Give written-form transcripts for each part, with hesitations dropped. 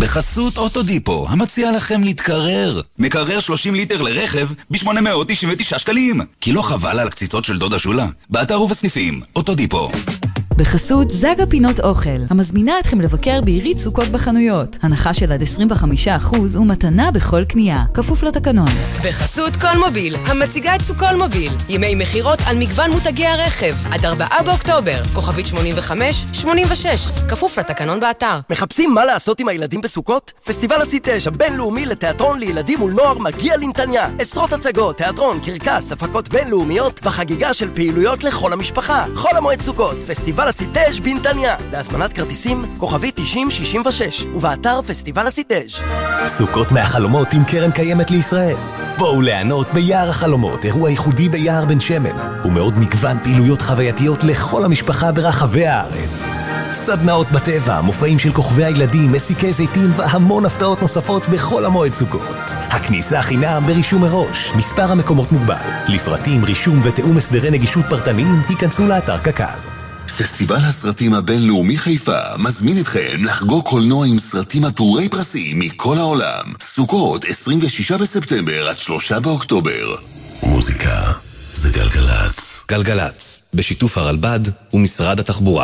בחסות אוטודיפו, המציע לכם להתקרר. מקרר 30 ליטר לרכב ב-899 שקלים. כי לא חבל על קציצות של דודה שולה? באתר ובסניפים, אוטודיפו. בחסות זגה פינות אוכל, המזמינה אתכם לבקר בעירית סוכות בחנויות. הנחה של עד 25% ומתנה בכל קנייה. כפוף לתקנון. בחסות כל מוביל, המציגה את סוכול מוביל. ימי מחירות על מגוון מותגי הרכב. עד 4 באוקטובר. כוכבית 85-86. כפוף לתקנון באתר. מחפשים מה לעשות עם הילדים בסוכות? פסטיבל הסיטש הבינלאומי לתיאטרון לילדים ולנוער מגיע לנתניה. עשרות הצגות, תיאטרון, קרקס, הפקות בינלאומיות וחגיגה של פעילויות לכל המשפחה. חול המועד סוכות, פסטיבל הסיטש בנתניה. להזמנת כרטיסים, כוכבית 9066 ובאתר פסטיבל הסיטש. סוכות מהחלומות עם קרן קיימת לישראל. בואו ליהנות ביער החלומות, אירוע ייחודי ביער בן שמן, ומאוד מגוון פעילויות חווייתיות לכל המשפחה ברחבי הארץ. סדנאות בטבע, מופעים של כוכבי הילדים, מסיקי זיתים והמון הפתעות נוספות בכל המועד סוכות. הכניסה חינם ברישום מראש, מספר המקומות מוגבל. לפרטים, רישום ותאום הסדרי נגישות פרטניים, היכנסו לאתר קק"ל. פסטיבל הסרטים הבינלאומי חיפה מזמין אתכם לחגוג קולנוע עם סרטים עטורי פרסים מכל העולם. סוכות 26 בספטמבר עד 3 באוקטובר. מוזיקה זה גלגלץ. גלגלץ, בשיתוף הרלב"ד ומשרד התחבורה.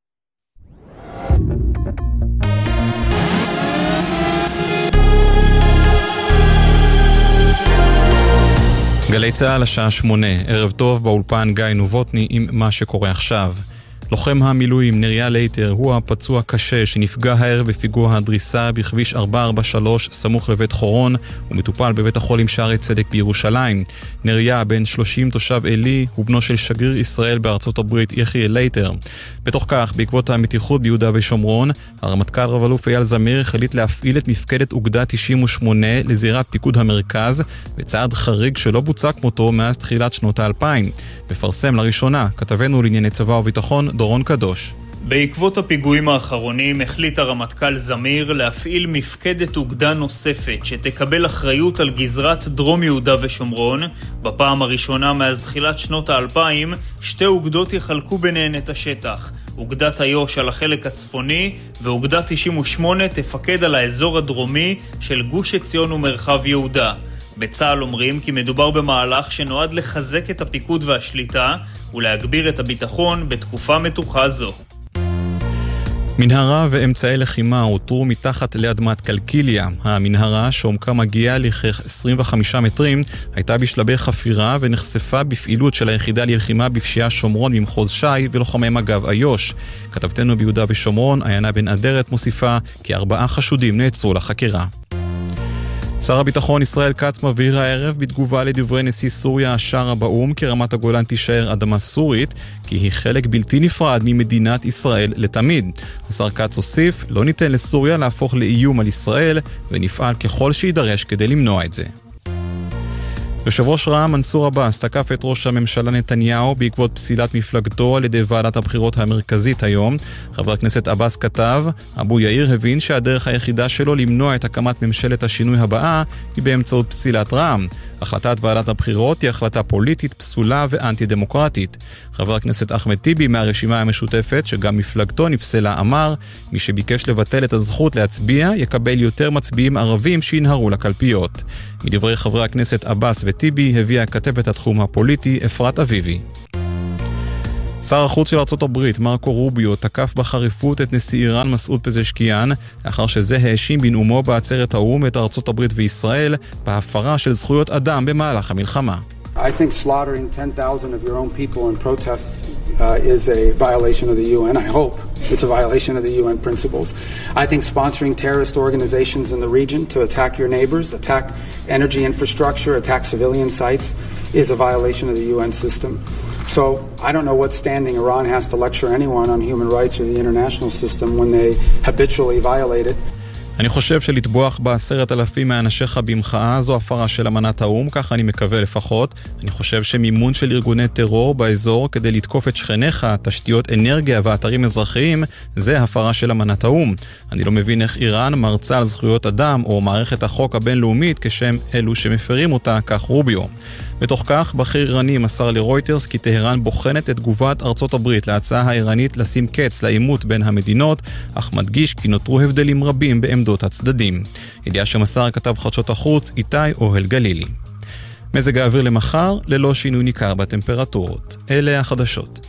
גלי צהל השעה 8, ערב טוב באולפן גיא נובוטני עם מה שקורה עכשיו. לוחם המילואים נריה לייטר הוא הפצוע קשה שנפגע הערב בפיגוע הדריסה בכביש 443 סמוך לבית חורון ומטופל בבית החולים שערי צדק בירושלים. נריה בן 30 תושב אלי הוא בנו של שגריר ישראל בארצות הברית יחיאל לייטר. בתוך כך, בעקבות המתיחות ביהודה ושומרון, הרמטכ"ל רב-אלוף אייל זמיר החליט להפעיל את מפקדת אוגדה 98 לזירת פיקוד המרכז, בצעד חריג שלא בוצע כמותו מאז תחילת שנות ה-2000. מפרסם לראשונה כתבנו לענייני צבא וביטחון דורון קדוש. בעקבות הפיגועים האחרונים החליט הרמטכ"ל זמיר להפעיל מפקדת אוגדה נוספת שתקבל אחריות על גזרת דרום יהודה ושומרון. בפעם הראשונה מאז תחילת שנות ה-2000 שתי אוגדות יחלקו ביניהן את השטח. אוגדת איו"ש על החלק הצפוני ואוגדה 98 תפקד על האזור הדרומי של גוש עציון ומרחב יהודה. בצה"ל אומרים כי מדובר במהלך שנועד לחזק את הפיקוד והשליטה ולהגביר את הביטחון בתקופה מתוחה זו. מנהרה ואמצעי לחימה הותרו מתחת לאדמת קלקיליה. המנהרה, שעומקה מגיעה לכך 25 מטרים, הייתה בשלבי חפירה ונחשפה בפעילות של היחידה ללחימה בפשיעה שומרון במחוז ש"י ולוחמי מג"ב איו"ש. כתבתנו ביהודה ושומרון, עיינה בן אדרת, מוסיפה כי 4 חשודים נעצרו לחקירה. שר הביטחון ישראל כץ מבהיר הערב בתגובה לדברי נשיא סוריה השארה באום כי רמת הגולן תישאר אדמה סורית, כי היא חלק בלתי נפרד ממדינת ישראל לתמיד. השר כץ הוסיף, לא ניתן לסוריה להפוך לאיום על ישראל ונפעל ככל שידרש כדי למנוע את זה. יושב ראש רע"מ מנסור עבאס תקף את ראש הממשלה נתניהו בעקבות פסילת מפלגתו על ידי ועדת הבחירות המרכזית היום. חבר הכנסת עבאס כתב, אבו יאיר הבין שהדרך היחידה שלו למנוע את הקמת ממשלת השינוי הבאה היא באמצעות פסילת רע"מ. החלטת ועדת הבחירות היא החלטה פוליטית פסולה ואנטי דמוקרטית. חבר הכנסת אחמד טיבי מהרשימה המשותפת שגם מפלגתו נפסלה אמר, מי שביקש לבטל את הזכות להצביע יקבל יותר מצביעים ערבים שינהרו לקלפיות. מדברי חברי הכנסת עבאס וטיבי הביאה כתבת התחום הפוליטי אפרת אביבי. שר החוץ של ארצות הברית מרקו רוביו תקף בחריפות את נשיא איראן מסעוד פזשקיאן לאחר שזה האשים בנאומו בעצרת האו"ם את ארצות הברית וישראל בהפרה של זכויות אדם במהלך המלחמה. I think slaughtering 10,000 of your own people in protests is a violation of the UN. I hope it's a violation of the UN principles. I think sponsoring terrorist organizations in the region to attack your neighbors, attack energy infrastructure, attack civilian sites is a violation of the UN system. So I don't know what standing Iran has to lecture anyone on human rights or the international system when they habitually violate it. אני חושב שלטבוח ב10,000 מאנשיך במחאה זו הפרה של אמנת האו"ם, כך אני מקווה לפחות. אני חושב שמימון של ארגוני טרור באזור כדי לתקוף את שכניך, תשתיות אנרגיה ואתרים אזרחיים, זה הפרה של אמנת האו"ם. אני לא מבין איך איראן מרצה על זכויות אדם או מערכת החוק הבינלאומית כשם אלו שמפרים אותה, כך רוביו. בתוך כך, בכיר איראני מסר לרויטרס כי טהרן בוחנת את תגובת ארצות הברית להצעה האיראנית לשים קץ לעימות בין המדינות, אך מדגיש כי נותרו הבדלים רבים בעמדות הצדדים. ידיעה שמסר כתב חדשות החוץ איתי אוהל גלילי. מזג האוויר למחר ללא שינוי ניכר בטמפרטורות. אלה החדשות.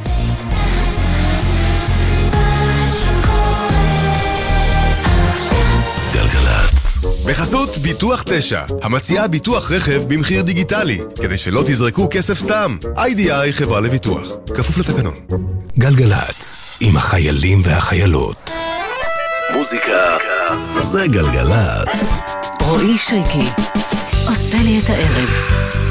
בחסות ביטוח 9, המציעה ביטוח רכב במחיר דיגיטלי, כדי שלא תזרקו כסף סתם. IDI חברה לביטוח, כפוף לתקנון. גלגלץ, עם החיילים והחיילות. מוזיקה זה גלגלץ. רועי שריקי עושה לי את הערב.